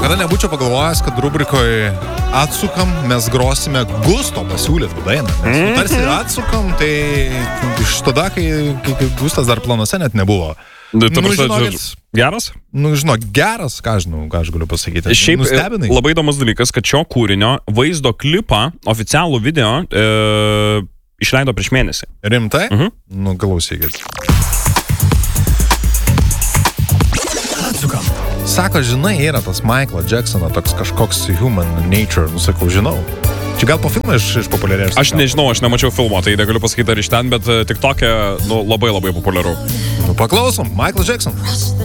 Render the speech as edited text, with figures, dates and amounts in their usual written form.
niekada nebūčiau pagalvojęs, kad rubrikoje atsukam, mes grosime Gusto pasiūlytą dainą. Nes tarsi atsukam, tai iš tada, kai Gustas dar planuose net nebuvo. Geras? Žinok, geras, ką aš galiu pasakyti. Šiaip nustebinai. Labai įdomus dalykas, kad šio kūrinio vaizdo klipą, oficialų video, išleido prieš mėnesį. Rimtai? Klausykit. Sako, žinai, yra tas Michaelo Jacksono toks kažkoks human nature, sakau, žinau. Čia gal po filmą išpopuliarėjęs? Aš nežinau, aš nemačiau filmo, tai negaliu pasakyti ar iš ten, bet TikTok'e labai labai populiaru. Paklausom, Michael Jackson.